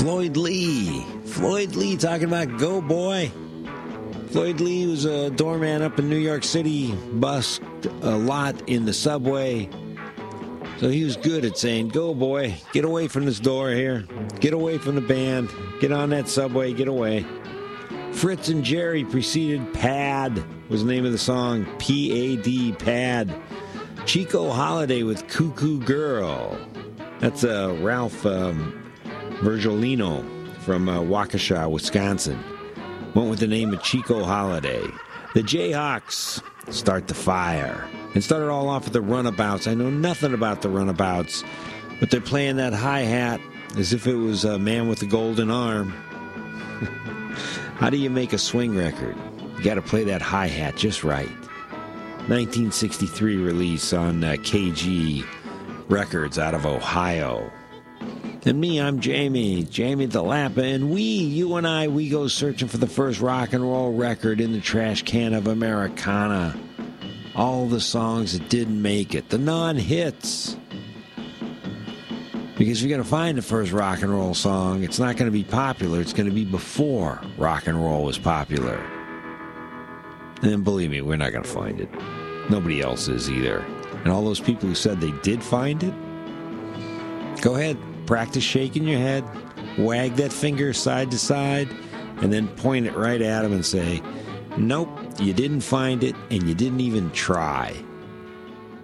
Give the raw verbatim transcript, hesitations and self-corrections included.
Floyd Lee. Floyd Lee talking about Go Boy. Floyd Lee was a doorman up in New York City, busked a lot in the subway. So he was good at saying, go boy, get away from this door here. Get away from the band. Get on that subway, get away. Fritz and Jerry preceded Pad, was the name of the song, P A D, Pad. Chico Holiday with Cuckoo Girl. That's uh, Ralph um, Virgilino from uh, Waukesha, Wisconsin. Went with the name of Chico Holiday. The Jayhawks, Start the Fire. And started all off with the Runabouts. I know nothing about the Runabouts, but they're playing that hi-hat as if it was a man with a golden arm. How do you make a swing record? You got to play that hi-hat just right. nineteen sixty-three release on uh, K G Records out of Ohio. And me, I'm Jamie, Jamie DeLappa, and we, you and I, we go searching for the first rock and roll record in the trash can of Americana. All the songs that didn't make it, the non-hits. Because you're going to find the first rock and roll song, it's not going to be popular, it's going to be before rock and roll was popular. And believe me, we're not going to find it. Nobody else is either. And all those people who said they did find it, go ahead, practice shaking your head, wag that finger side to side, and then point it right at them and say, nope, you didn't find it, and you didn't even try.